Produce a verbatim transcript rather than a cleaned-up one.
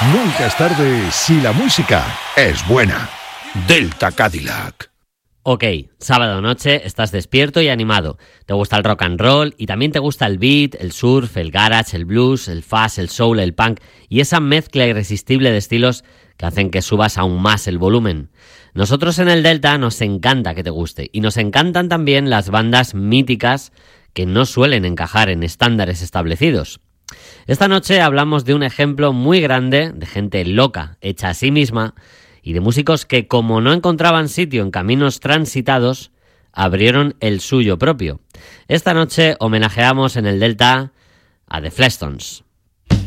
Nunca es tarde si la música es buena. Delta Cadillac. Ok, sábado noche, estás despierto y animado. Te gusta el rock and roll y también te gusta el beat, el surf, el garage, el blues, el fuzz, el soul, el punk y esa mezcla irresistible de estilos que hacen que subas aún más el volumen. Nosotros en el Delta nos encanta que te guste y nos encantan también las bandas míticas que no suelen encajar en estándares establecidos. Esta noche hablamos de un ejemplo muy grande de gente loca, hecha a sí misma, y de músicos que, como no encontraban sitio en caminos transitados, abrieron el suyo propio. Esta noche homenajeamos en el Delta a The Flintstones.